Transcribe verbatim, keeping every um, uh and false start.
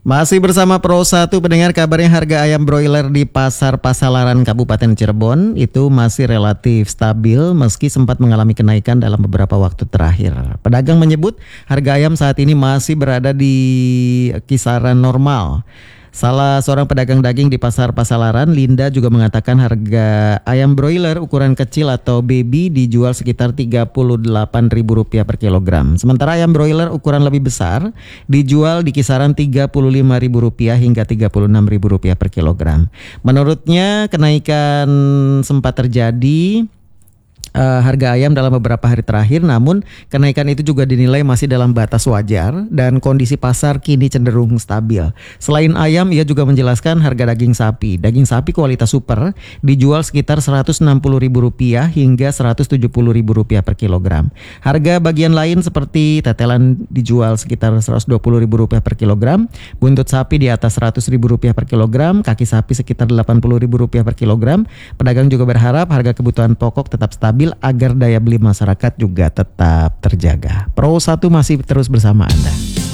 Masih bersama Pro satu pendengar, kabarnya harga ayam broiler di Pasar Pasalaran Kabupaten Cirebon itu masih relatif stabil meski sempat mengalami kenaikan dalam beberapa waktu terakhir. Pedagang menyebut harga ayam saat ini masih berada di kisaran normal. Salah seorang pedagang daging di Pasar Pasalaran, Linda, juga mengatakan harga ayam broiler ukuran kecil atau baby dijual sekitar tiga puluh delapan ribu rupiah per kilogram. Sementara ayam broiler ukuran lebih besar dijual di kisaran tiga puluh lima ribu rupiah hingga tiga puluh enam ribu rupiah per kilogram. Menurutnya kenaikan sempat terjadi Uh, harga ayam dalam beberapa hari terakhir, namun kenaikan itu juga dinilai masih dalam batas wajar dan kondisi pasar kini cenderung stabil. Selain ayam, ia juga menjelaskan harga daging sapi. Daging sapi kualitas super dijual sekitar seratus enam puluh ribu rupiah hingga seratus tujuh puluh ribu rupiah per kilogram. Harga bagian lain seperti tetelan dijual sekitar seratus dua puluh ribu rupiah per kilogram, buntut sapi di atas seratus ribu rupiah per kilogram, kaki sapi sekitar delapan puluh ribu rupiah per kilogram. Pedagang juga berharap harga kebutuhan pokok tetap stabil agar daya beli masyarakat juga tetap terjaga. Pro satu masih terus bersama Anda.